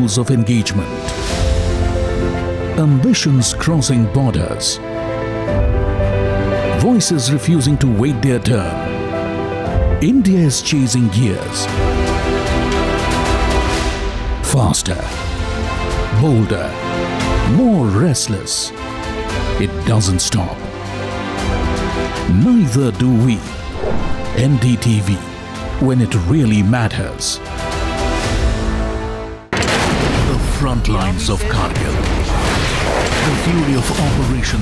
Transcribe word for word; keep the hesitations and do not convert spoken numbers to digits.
rules of engagement. Ambitions crossing borders. Voices refusing to wait their turn. India is chasing gears. Faster, bolder, more restless. It doesn't stop. Neither do we. N D T V, when it really matters. The front lines of Kargil. The fury of Operation